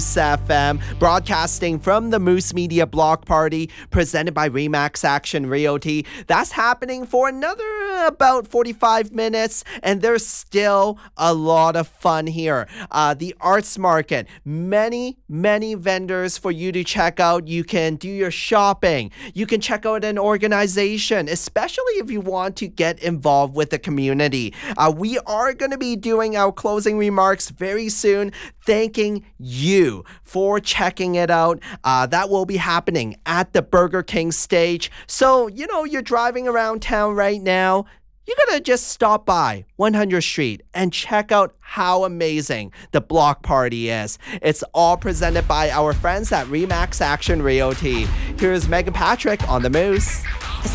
FM, broadcasting from the Moose Media Block Party, presented by Remax Action Realty. That's happening for another about 45 minutes, and there's still a lot of fun here. The arts market, many vendors for you to check out. You can do your shopping. You can check out an organization, especially if you want to get involved with the community. We are going to be doing our closing remarks very soon, thanking you for checking it out. That will be happening at the Burger King stage. So, you're driving around town right now. You gotta just stop by 100th Street and check out how amazing the block party is. It's all presented by our friends at Remax Action Realty. Here's Megan Patrick on the Moose.